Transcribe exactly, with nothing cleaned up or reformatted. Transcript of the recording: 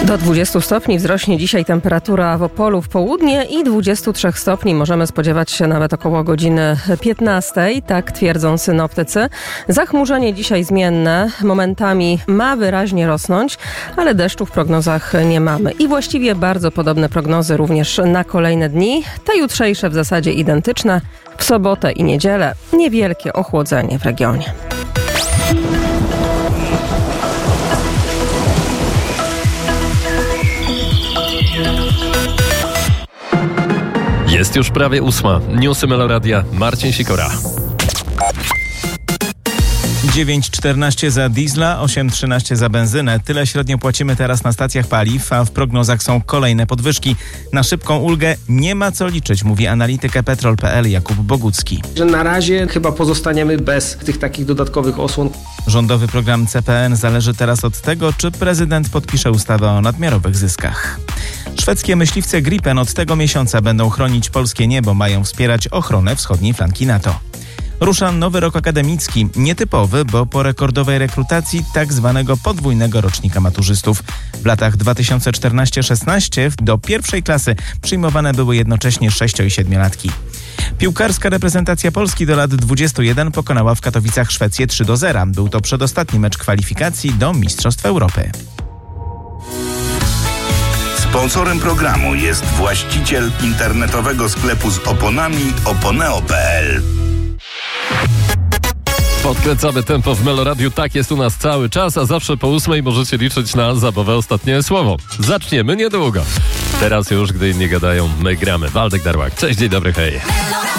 Do dwudziestu stopni wzrośnie dzisiaj temperatura w Opolu w południe i dwudziestu trzech stopni możemy spodziewać się nawet około godziny piętnastej, tak twierdzą synoptycy. Zachmurzenie dzisiaj zmienne, momentami ma wyraźnie rosnąć, ale deszczu w prognozach nie mamy. I właściwie bardzo podobne prognozy również na kolejne dni. Te jutrzejsze w zasadzie identyczne. W sobotę i niedzielę niewielkie ochłodzenie w regionie. Jest już prawie ósma. Newsy Meloradia. Marcin Sikora. dziewięć czternaście za diesla, osiem trzynaście za benzynę. Tyle średnio płacimy teraz na stacjach paliw, a w prognozach są kolejne podwyżki. Na szybką ulgę nie ma co liczyć, mówi analityk petrol kropka p l Jakub Bogucki. Że na razie chyba pozostaniemy bez tych takich dodatkowych osłon. Rządowy program C P N zależy teraz od tego, czy prezydent podpisze ustawę o nadmiarowych zyskach. Szwedzkie myśliwce Gripen od tego miesiąca będą chronić polskie niebo, mają wspierać ochronę wschodniej flanki NATO. Rusza nowy rok akademicki, nietypowy, bo po rekordowej rekrutacji tak zwanego podwójnego rocznika maturzystów. W latach dwa tysiące czternaście szesnaście do pierwszej klasy przyjmowane były jednocześnie sześcio- i siedmiolatki. Piłkarska reprezentacja Polski do lat dwudziestu jeden pokonała w Katowicach Szwecję trzy do zera. Był to przedostatni mecz kwalifikacji do Mistrzostw Europy. Sponsorem programu jest właściciel internetowego sklepu z oponami oponeo kropka p l. Podkręcamy tempo w Meloradiu. Tak jest u nas cały czas, a zawsze po ósmej możecie liczyć na zabawę Ostatnie Słowo. Zaczniemy niedługo. Teraz już, gdy inni gadają, my gramy. Waldek Darłak. Cześć, dzień dobry, hej.